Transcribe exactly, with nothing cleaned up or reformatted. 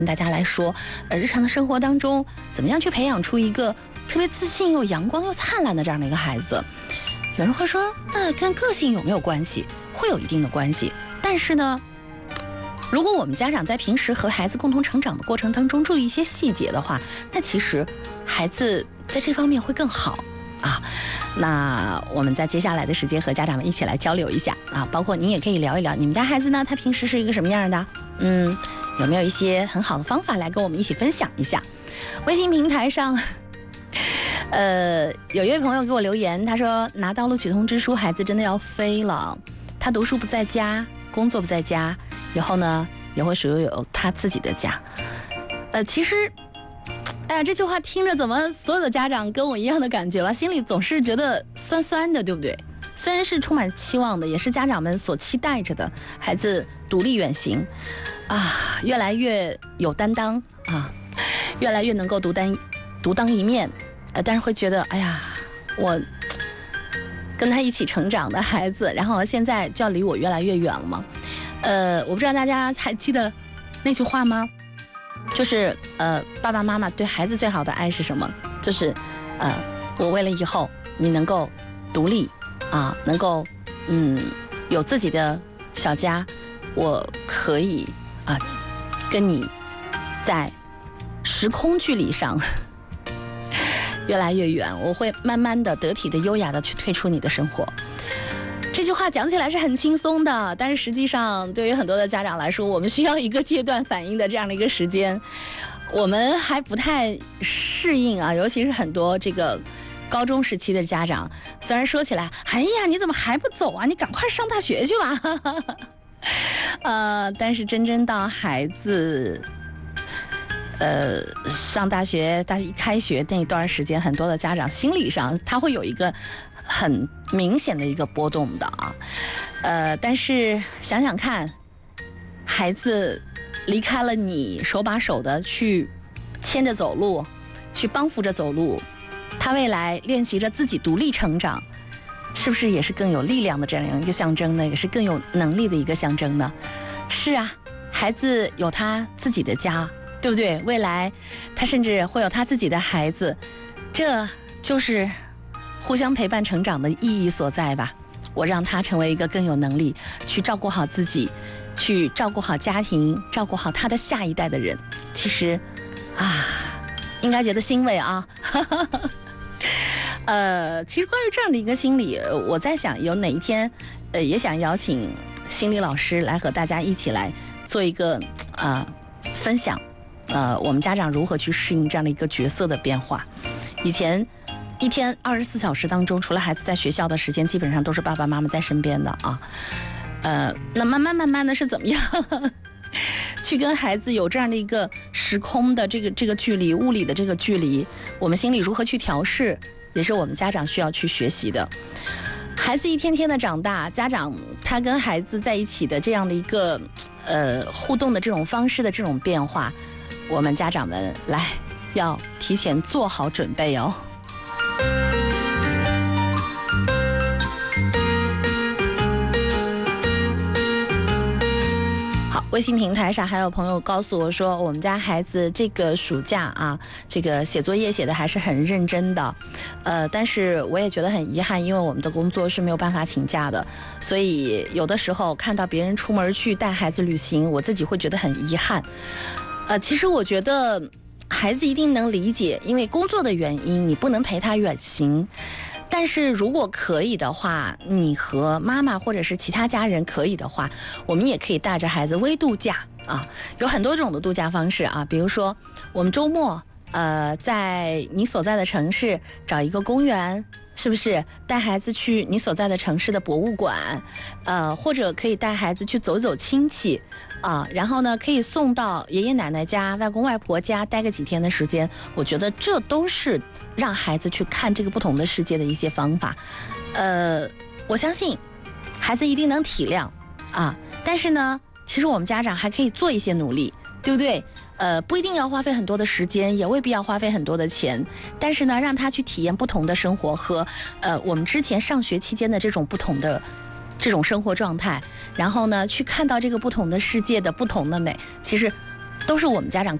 跟大家来说，呃，日常的生活当中，怎么样去培养出一个特别自信又阳光又灿烂的这样的一个孩子？有人会说，那跟个性有没有关系？会有一定的关系。但是呢，如果我们家长在平时和孩子共同成长的过程当中注意一些细节的话，那其实孩子在这方面会更好啊。那我们在接下来的时间和家长们一起来交流一下啊，包括您也可以聊一聊你们家孩子呢，他平时是一个什么样的？嗯。有没有一些很好的方法来跟我们一起分享一下？微信平台上，呃，有一位朋友给我留言，他说拿到录取通知书，孩子真的要飞了。他读书不在家，工作不在家，以后呢也会属于有他自己的家。呃，其实，哎呀，这句话听着怎么所有的家长跟我一样的感觉吧？心里总是觉得酸酸的，对不对？虽然是充满期望的，也是家长们所期待着的，孩子独立远行啊，越来越有担当啊，越来越能够独担独当一面，呃，但是会觉得，哎呀，我跟他一起成长的孩子，然后现在就要离我越来越远了吗？呃，我不知道大家还记得那句话吗？就是呃，爸爸妈妈对孩子最好的爱是什么？就是呃，我为了以后你能够独立。啊，能够嗯有自己的小家，我可以啊跟你在时空距离上越来越远，我会慢慢的得体的优雅的去退出你的生活。这句话讲起来是很轻松的，但是实际上对于很多的家长来说，我们需要一个阶段反应的这样的一个时间，我们还不太适应啊，尤其是很多这个高中时期的家长，虽然说起来，哎呀，你怎么还不走啊？你赶快上大学去吧。呃，但是真正到孩子，呃，上大学，大一开学那一段时间，很多的家长心理上他会有一个很明显的一个波动的啊。呃，但是想想看，孩子离开了你，手把手的去牵着走路，去帮扶着走路。他未来练习着自己独立成长，是不是也是更有力量的这样一个象征呢？也是更有能力的一个象征呢？是啊，孩子有他自己的家，对不对？未来他甚至会有他自己的孩子，这就是互相陪伴成长的意义所在吧。我让他成为一个更有能力去照顾好自己，去照顾好家庭，照顾好他的下一代的人。其实啊，应该觉得欣慰啊。呃，其实关于这样的一个心理，我在想有哪一天，呃，也想邀请心理老师来和大家一起来做一个啊、呃、分享，呃，我们家长如何去适应这样的一个角色的变化。以前一天二十四小时当中，除了孩子在学校的时间，基本上都是爸爸妈妈在身边的啊。呃，那慢慢慢慢的是怎么样去跟孩子有这样的一个时空的这个这个距离，物理的这个距离，我们心里如何去调试，也是我们家长需要去学习的。孩子一天天的长大，家长他跟孩子在一起的这样的一个呃互动的这种方式的这种变化，我们家长们来要提前做好准备哦。微信平台上还有朋友告诉我说，我们家孩子这个暑假啊，这个写作业写的还是很认真的，呃，但是我也觉得很遗憾，因为我们的工作是没有办法请假的，所以有的时候看到别人出门去带孩子旅行，我自己会觉得很遗憾。呃，其实我觉得孩子一定能理解，因为工作的原因，你不能陪他远行。但是如果可以的话，你和妈妈或者是其他家人可以的话，我们也可以带着孩子微度假啊，有很多种的度假方式啊，比如说我们周末呃在你所在的城市找一个公园，是不是带孩子去你所在的城市的博物馆，呃或者可以带孩子去走走亲戚啊，然后呢可以送到爷爷奶奶家、外公外婆家待个几天的时间，我觉得这都是让孩子去看这个不同的世界的一些方法。呃，我相信孩子一定能体谅啊，但是呢，其实我们家长还可以做一些努力，对不对？呃，不一定要花费很多的时间，也未必要花费很多的钱，但是呢，让他去体验不同的生活和呃我们之前上学期间的这种不同的这种生活状态，然后呢，去看到这个不同的世界的不同的美。其实都是我们家长